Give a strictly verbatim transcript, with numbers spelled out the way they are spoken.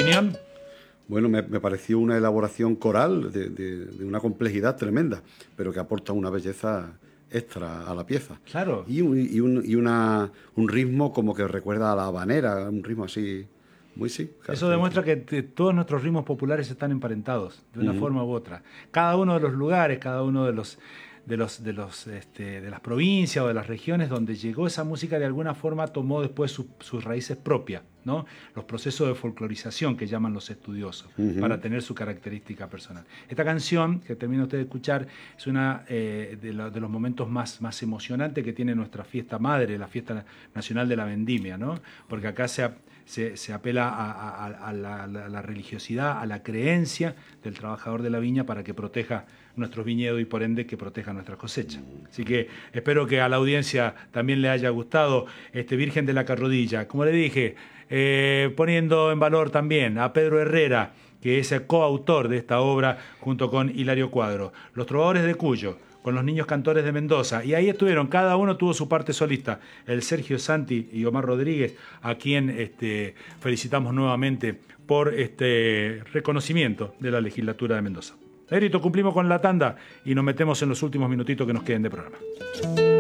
opinión? Bueno, me, me pareció una elaboración coral de, de, de una complejidad tremenda, pero que aporta una belleza extra a la pieza. Claro. Y, un, y, un, y una, un ritmo como que recuerda a la habanera, un ritmo así, muy sí. Eso demuestra que te, todos nuestros ritmos populares están emparentados, de una uh-huh. forma u otra. Cada uno de los lugares, cada uno de los... de los de los este, de las provincias o de las regiones donde llegó esa música, de alguna forma tomó después su, sus raíces propias, ¿no? Los procesos de folclorización que llaman los estudiosos, uh-huh. para tener su característica personal. Esta canción que termina usted de escuchar es una eh, de, lo, de los momentos más, más emocionantes que tiene nuestra fiesta madre, la fiesta nacional de la vendimia, ¿no? Porque acá se, se, se apela a, a, a, la, a la religiosidad, a la creencia del trabajador de la viña para que proteja nuestros viñedos y por ende que proteja nuestras cosechas. Así que espero que a la audiencia también le haya gustado este Virgen de la Carrodilla. Como le dije, eh, poniendo en valor también a Pedro Herrera, que es el coautor de esta obra junto con Hilario Cuadro. Los Trovadores de Cuyo, con los Niños Cantores de Mendoza. Y ahí estuvieron, cada uno tuvo su parte solista. El Sergio Santi y Omar Rodríguez, a quien este, felicitamos nuevamente por este reconocimiento de la legislatura de Mendoza. Negrito, cumplimos con la tanda y nos metemos en los últimos minutitos que nos queden de programa.